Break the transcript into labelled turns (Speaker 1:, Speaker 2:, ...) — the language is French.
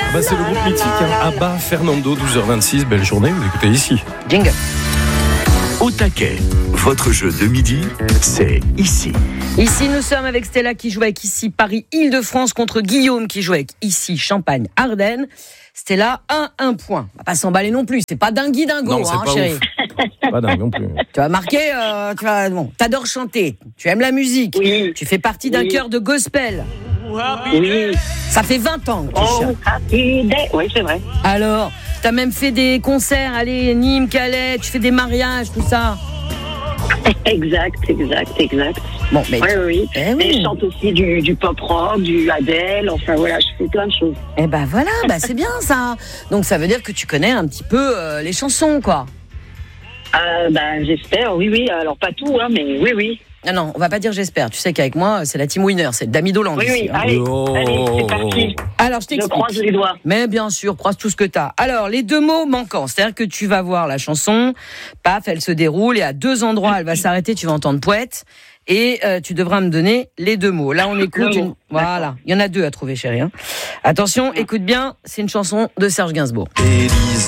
Speaker 1: C'est le groupe mythique, Abba, Fernando, 12h26, belle journée, vous écoutez ici.
Speaker 2: Jingle.
Speaker 3: Au taquet, votre jeu de midi, c'est ici.
Speaker 2: Ici, nous sommes avec Stella qui joue avec ici Paris-Île-de-France contre Guillaume qui joue avec ici Champagne-Ardenne. Stella, 1 point. On va pas s'emballer non plus, c'est pas dingue dingo,
Speaker 1: Non, c'est pas
Speaker 2: chérie.
Speaker 1: ouf. Pas dingue non plus.
Speaker 2: Tu vas marquer, t'adores chanter, tu aimes la musique,
Speaker 4: Oui.
Speaker 2: tu fais partie d'un chœur de gospel.
Speaker 4: Oui.
Speaker 2: Ça fait 20 ans que tu chantes.
Speaker 4: Happy day. Oui, c'est vrai.
Speaker 2: Alors, t'as même fait des concerts, allez, Nîmes, Calais, tu fais des mariages, tout ça.
Speaker 4: Exact.
Speaker 2: Bon, mais...
Speaker 4: Oui.
Speaker 2: Eh oui.
Speaker 4: Mais je chante aussi du pop rock, du Adele, enfin voilà, je fais plein de choses.
Speaker 2: Eh ben voilà, c'est bien ça. Donc ça veut dire que tu connais un petit peu les chansons, quoi.
Speaker 4: J'espère, oui. Alors pas tout, mais oui.
Speaker 2: Non, on va pas dire j'espère. Tu sais qu'avec moi, c'est la team winner, c'est le Dami Dolan.
Speaker 4: Oui,
Speaker 2: ici,
Speaker 4: allez, c'est parti.
Speaker 2: Alors, je
Speaker 4: Je
Speaker 2: t'explique.
Speaker 4: croise les doigts.
Speaker 2: Mais bien sûr, croise tout ce que t'as. Alors, les 2 mots manquants, c'est-à-dire que tu vas voir la chanson, paf, elle se déroule, et à 2 endroits, elle va s'arrêter, tu vas entendre poète, et tu devras me donner les 2 mots. Là, on écoute une... Voilà, il y en a 2 à trouver, chérie. Attention, écoute bien, c'est une chanson de Serge Gainsbourg.
Speaker 1: Élise